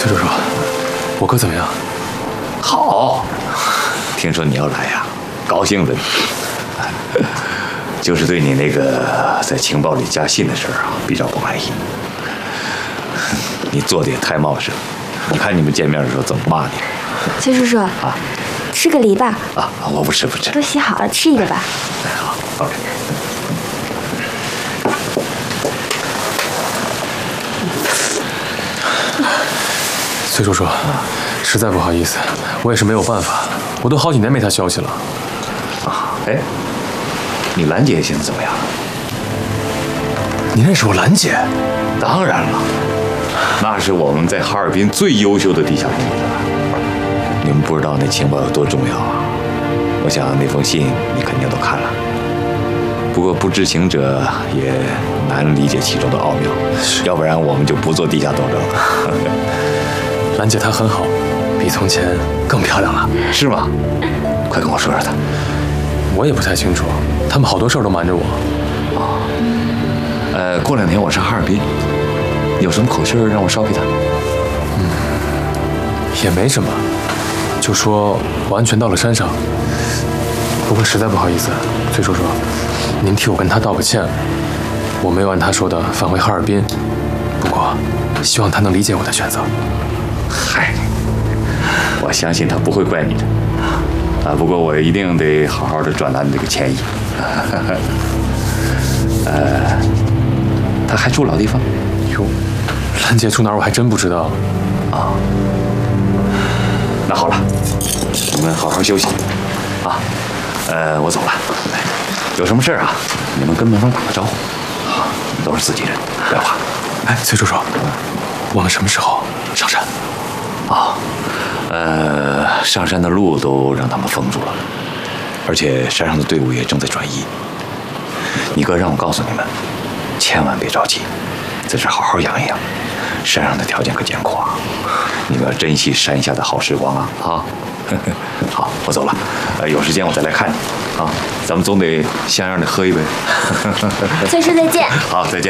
崔叔叔，我哥怎么样？ 好，听说你要来呀，高兴了。就是对你那个在情报里加信的事儿啊，比较不满意。你做的也太冒失了，你看你们见面的时候怎么骂你？ 崔叔叔啊，吃个梨吧。 啊，我不吃不吃。 都洗好了，吃一个吧。 哎，好，OK。 崔叔叔，实在不好意思，我也是没有办法，我都好几年没他消息了。 啊，哎，你兰姐现在怎么样？ 你认识我兰姐？ 当然了，那是我们在哈尔滨最优秀的地下工作者。你们不知道那情报有多重要啊！我想那封信你肯定都看了，不过不知情者也难理解其中的奥妙，要不然我们就不做地下斗争了。 兰姐她很好，比从前更漂亮了， 是吗？快跟我说说她。 我也不太清楚，他们好多事儿都瞒着我。 过2天我上哈尔滨，有什么口信让我捎给他？ 也没什么，就说我安全到了山上。不过实在不好意思，崔叔叔，您替我跟他道个歉，我没有按他说的返回哈尔滨。不过，希望他能理解我的选择。 嗨，我相信他不会怪你的。不过我一定得好好的转达你这个歉意。他还住老地方？ 哟，兰姐住哪儿我还真不知道。 啊，那好了，你们好好休息啊。我走了。有什么事啊？你们跟门房打个招呼。好，都是自己人，不要怕。 哎，崔叔叔，我们什么时候上山？ 上山的路都让他们封住了，而且山上的队伍也正在转移。你哥让我告诉你们，千万别着急，在这好好养一养。山上的条件可艰苦啊，你们要珍惜山下的好时光啊！啊，好，我走了。有时间我再来看你啊，咱们总得像样的喝一杯。 崔叔再见。 好，再见。